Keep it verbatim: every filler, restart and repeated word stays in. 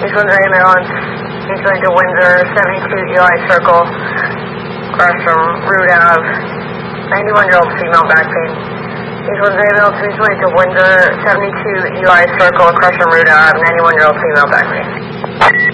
East Windsor ambulance, East Windsor, Windsor, seventy-two Eli Circle, across from Root Ave, ninety-one-year-old female back pain. East Windsor ambulance, East Windsor, Windsor, seventy-two Eli Circle, across from Root Ave, ninety-one-year-old female back pain.